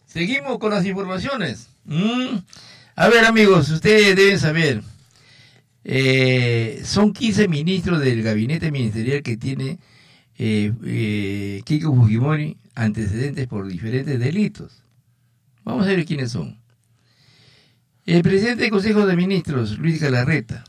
Seguimos con las informaciones. A ver, amigos, ustedes deben saber, son 15 ministros del gabinete ministerial que tiene Keiko Fujimori antecedentes por diferentes delitos. Vamos a ver quiénes son. El presidente del Consejo de Ministros, Luis Galarreta,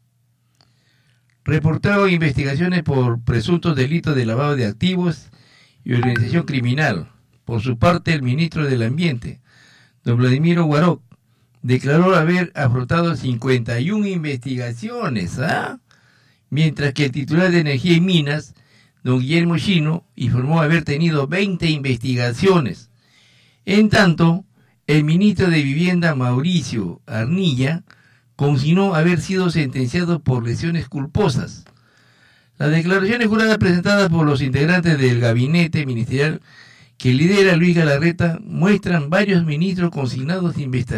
reportado investigaciones por presuntos delitos de lavado de activos y organización criminal. Por su parte, el ministro del Ambiente, don Vladimiro Guaroc, declaró haber afrontado 51 investigaciones, mientras que el titular de Energía y Minas, don Guillermo Chino, informó haber tenido 20 investigaciones. En tanto, el ministro de Vivienda, Mauricio Arnilla, consignó haber sido sentenciado por lesiones culposas. Las declaraciones juradas presentadas por los integrantes del gabinete ministerial que lidera Luis Galarreta muestran varios ministros consignados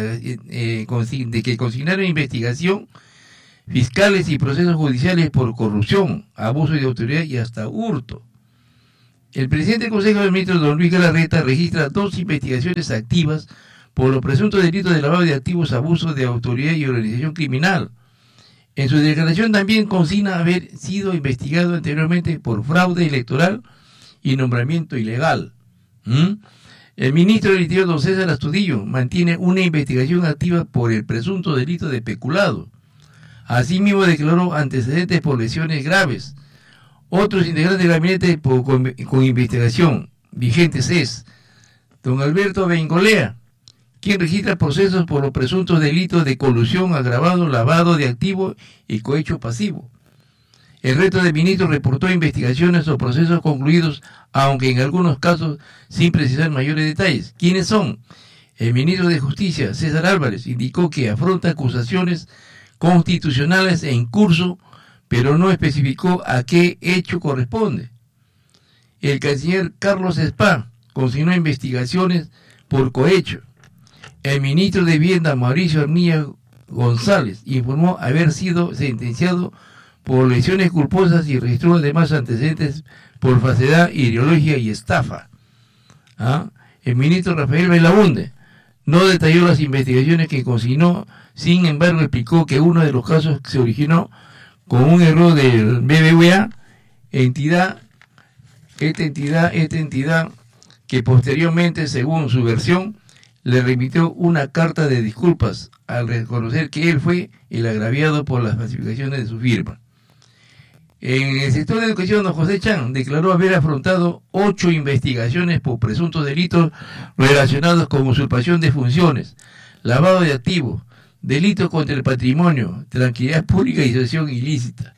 que consignaron investigación, fiscales y procesos judiciales por corrupción, abuso de autoridad y hasta hurto. El presidente del Consejo de Ministros, don Luis Galarreta, registra 2 investigaciones activas por los presuntos delitos de lavado de activos, abuso de autoridad y organización criminal. En su declaración también consigna haber sido investigado anteriormente por fraude electoral y nombramiento ilegal. El ministro del Interior, don César Astudillo, mantiene una investigación activa por el presunto delito de peculado. Asimismo, declaró antecedentes por lesiones graves. Otros integrantes del gabinete con investigación vigentes es don Alberto Bengolea, quien registra procesos por los presuntos delitos de colusión, agravado, lavado de activos y cohecho pasivo. El resto de ministros reportó investigaciones o procesos concluidos, aunque en algunos casos sin precisar mayores detalles. ¿Quiénes son? El ministro de Justicia, César Álvarez, indicó que afronta acusaciones constitucionales en curso, pero no especificó a qué hecho corresponde. El canciller Carlos Spa consignó investigaciones por cohecho. El ministro de Vivienda, Mauricio Arnilla González, informó haber sido sentenciado por lesiones culposas y registró además antecedentes por falsedad, ideología y estafa. El ministro Rafael Belaunde no detalló las investigaciones que consignó, sin embargo explicó que uno de los casos se originó con un error del BBVA, esta entidad que posteriormente, según su versión, le remitió una carta de disculpas al reconocer que él fue el agraviado por las falsificaciones de su firma. En el sector de educación, don José Chan declaró haber afrontado 8 investigaciones por presuntos delitos relacionados con usurpación de funciones, lavado de activos, delitos contra el patrimonio, tranquilidad pública y asociación ilícita.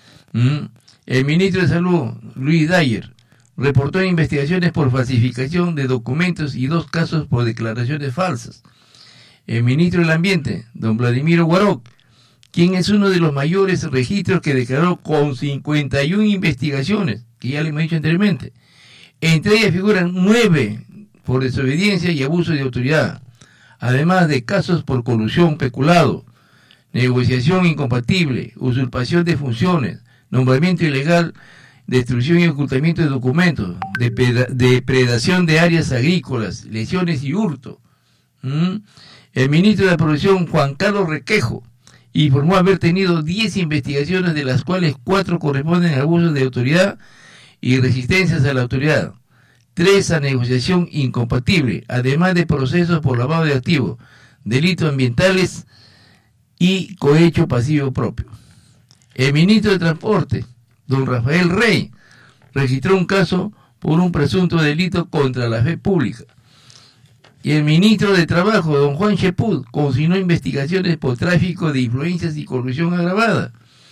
El ministro de Salud, Luis Dyer, reportó investigaciones por falsificación de documentos y 2 casos por declaraciones falsas. El ministro del Ambiente, don Vladimiro Guaroc, quien es uno de los mayores registros que declaró con 51 investigaciones, que ya le hemos dicho anteriormente. Entre ellas figuran 9 por desobediencia y abuso de autoridad, además de casos por colusión, peculado, negociación incompatible, usurpación de funciones, nombramiento ilegal, destrucción y ocultamiento de documentos, depredación de áreas agrícolas, lesiones y hurto. El ministro de la Producción, Juan Carlos Requejo, informó haber tenido 10 investigaciones, de las cuales 4 corresponden a abusos de autoridad y resistencias a la autoridad, 3 a negociación incompatible, además de procesos por lavado de activos, delitos ambientales y cohecho pasivo propio. El ministro de Transporte, don Rafael Rey, registró un caso por un presunto delito contra la fe pública. Y el ministro de Trabajo, don Juan Cheput, consignó investigaciones por tráfico de influencias y corrupción agravada.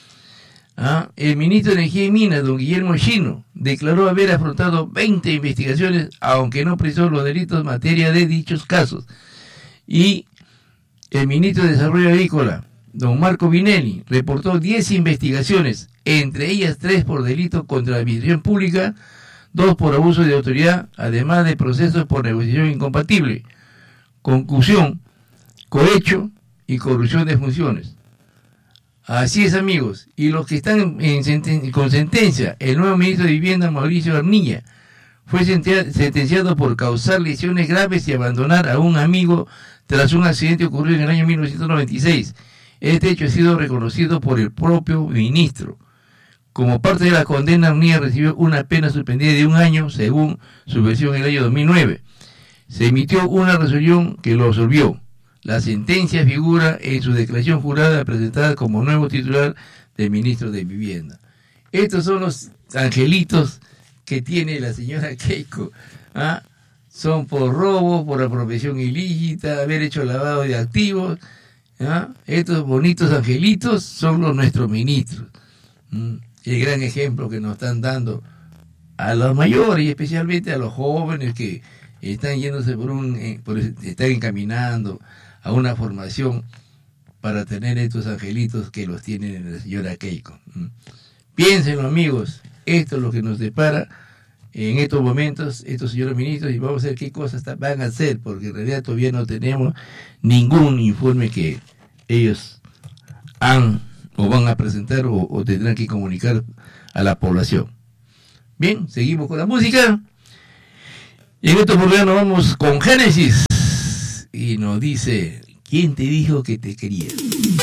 El ministro de Energía y Minas, don Guillermo Chino, declaró haber afrontado 20 investigaciones, aunque no precisó los delitos en materia de dichos casos. Y el ministro de Desarrollo Agrícola, don Marco Vinelli, reportó 10 investigaciones, entre ellas 3 por delitos contra la administración pública, 2 por abuso de autoridad, además de procesos por negociación incompatible, concusión, cohecho y corrupción de funciones. Así es, amigos. Y los que están con sentencia, el nuevo ministro de Vivienda, Mauricio Arnilla, fue sentenciado por causar lesiones graves y abandonar a un amigo tras un accidente ocurrido en el año 1996. Este hecho ha sido reconocido por el propio ministro. Como parte de la condena, Unía recibió una pena suspendida de 1 año, según su versión en el año 2009. Se emitió una resolución que lo absolvió. La sentencia figura en su declaración jurada presentada como nuevo titular del ministro de Vivienda. Estos son los angelitos que tiene la señora Keiko. ¿Ah? Son por robo, por apropiación ilícita, haber hecho lavado de activos. ¿Ah? Estos bonitos angelitos son nuestros ministros. El gran ejemplo que nos están dando a los mayores y especialmente a los jóvenes que están yéndose están encaminando a una formación para tener estos angelitos que los tienen en la señora Keiko. Piénsenlo, amigos, esto es lo que nos depara en estos momentos estos señores ministros, y vamos a ver qué cosas van a hacer, porque en realidad todavía no tenemos ningún informe que ellos han o van a presentar o tendrán que comunicar a la población. Bien, seguimos con la música. Y en esta oportunidad nos vamos con Génesis. Y nos dice, ¿quién te dijo que te quería?